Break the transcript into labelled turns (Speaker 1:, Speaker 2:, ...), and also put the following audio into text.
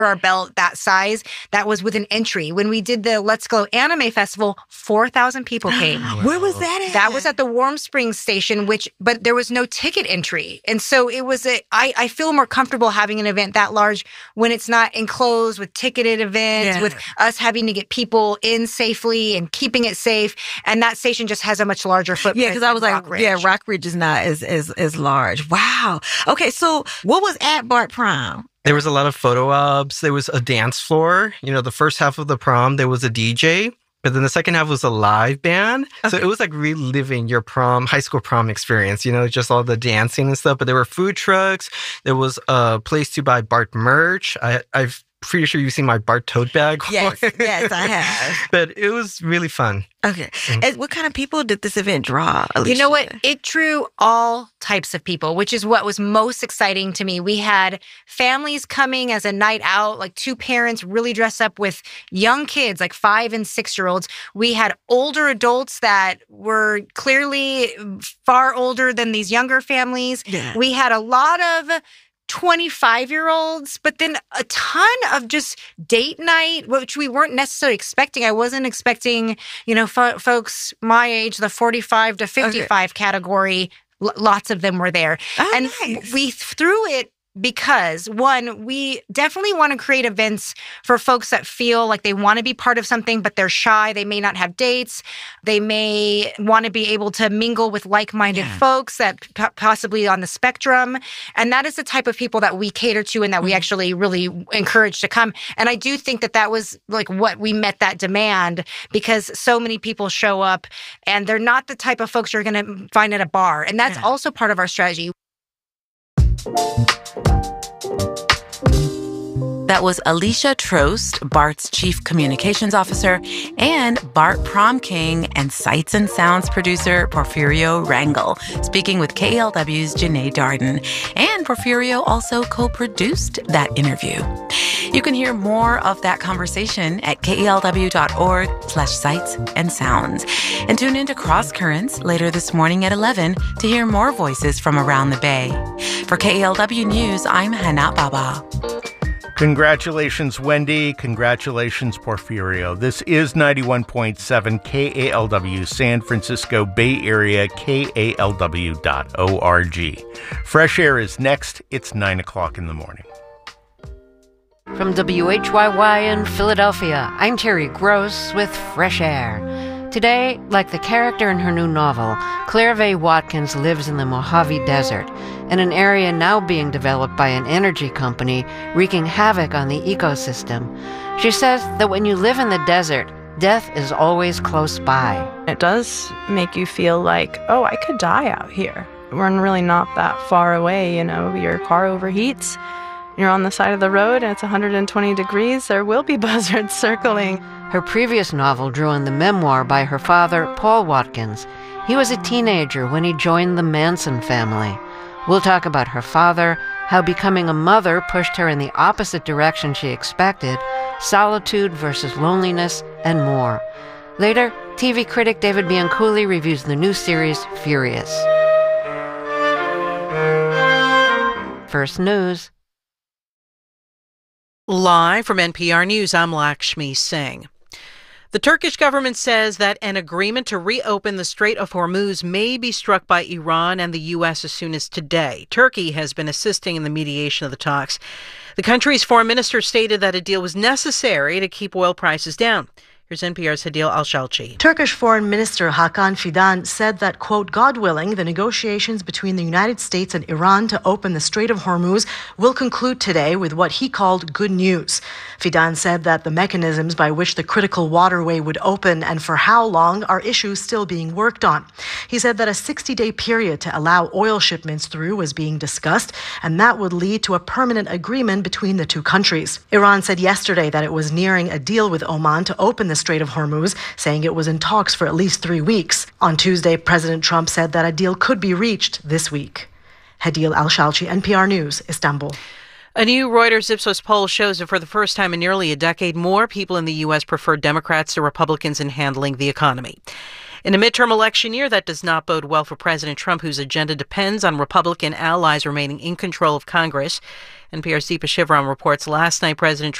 Speaker 1: our belt that size that was with an entry. When we did the Let's Go Anime Festival, 4,000 people came.
Speaker 2: Where was that at?
Speaker 1: That was at the Warm Springs station, but there was no ticket entry. And so it was I feel more comfortable having an event that large when it's not enclosed with ticketed events, with us having to get people in safely and keeping it safe. And that station just has a much larger footprint.
Speaker 2: Yeah, because I was like, Rock Ridge is not as large. Wow. Okay, so what was at BART Prom?
Speaker 3: There was a lot of photo ops. There was a dance floor. The first half of the prom, there was a DJ. But then the second half was a live band. Okay. So it was like reliving your high school prom experience, just all the dancing and stuff. But there were food trucks. There was a place to buy BART merch. I've pretty sure you've seen my BART tote bag.
Speaker 2: Yes, I have.
Speaker 3: But it was really fun.
Speaker 2: Okay. And what kind of people did this event draw, Alicia?
Speaker 1: You know what? It drew all types of people, which is what was most exciting to me. We had families coming as a night out, like 2 parents really dressed up with young kids, like 5 and 6-year-olds. We had older adults that were clearly far older than these younger families. Yeah. We had a lot of 25-year-olds, but then a ton of just date night, which we weren't necessarily expecting. I wasn't expecting, folks my age, the 45 to 55 category, lots of them were there. Oh, and nice. We threw it because, one, we definitely want to create events for folks that feel like they want to be part of something, but they're shy. They may not have dates. They may want to be able to mingle with like-minded folks that possibly on the spectrum. And that is the type of people that we cater to and that we actually really encourage to come. And I do think that was like what we met that demand, because so many people show up and they're not the type of folks you're going to find at a bar. And that's also part of our strategy.
Speaker 4: That was Alicia Trost, BART's Chief Communications Officer, and BART Prom King and Sights and Sounds producer Porfirio Rangel, speaking with KALW's Janae Darden. And Porfirio also co-produced that interview. You can hear more of that conversation at kalw.org/sights and sounds. And tune into Cross Currents later this morning at 11 to hear more voices from around the Bay. For KALW News, I'm Hana Baba.
Speaker 5: Congratulations, Wendy. Congratulations, Porfirio. This is 91.7 KALW, San Francisco Bay Area, KALW.org. Fresh Air is next. It's 9 o'clock in the morning.
Speaker 6: From WHYY in Philadelphia, I'm Terry Gross with Fresh Air. Today, like the character in her new novel, Claire Vaye Watkins lives in the Mojave Desert, in an area now being developed by an energy company wreaking havoc on the ecosystem. She says that when you live in the desert, death is always close by.
Speaker 7: It does make you feel like, oh, I could die out here. We're really not that far away, your car overheats, you're on the side of the road and it's 120 degrees, there will be buzzards circling.
Speaker 6: Her previous novel drew on the memoir by her father, Paul Watkins. He was a teenager when he joined the Manson family. We'll talk about her father, how becoming a mother pushed her in the opposite direction she expected, solitude versus loneliness, and more. Later, TV critic David Bianculli reviews the new series, Furious. First News.
Speaker 8: Live from NPR News, I'm Lakshmi Singh. The Turkish government says that an agreement to reopen the Strait of Hormuz may be struck by Iran and the U.S. as soon as today. Turkey has been assisting in the mediation of the talks. The country's foreign minister stated that a deal was necessary to keep oil prices down. Here's NPR's Hadil Al-Shalchi.
Speaker 9: Turkish Foreign Minister Hakan Fidan said that, quote, God willing, the negotiations between the United States and Iran to open the Strait of Hormuz will conclude today with what he called good news. Fidan said that the mechanisms by which the critical waterway would open and for how long are issues still being worked on. He said that a 60-day period to allow oil shipments through was being discussed, and that would lead to a permanent agreement between the two countries. Iran said yesterday that it was nearing a deal with Oman to open the Strait of Hormuz, saying it was in talks for at least 3 weeks. On Tuesday, President Trump said that a deal could be reached this week. Hadil Al-Shalchi, NPR News, Istanbul.
Speaker 8: A new Reuters Ipsos poll shows that for the first time in nearly a decade, more people in the U.S. prefer Democrats to Republicans in handling the economy. In a midterm election year, that does not bode well for President Trump, whose agenda depends on Republican allies remaining in control of Congress. NPR's Deepa Shivaram reports last night President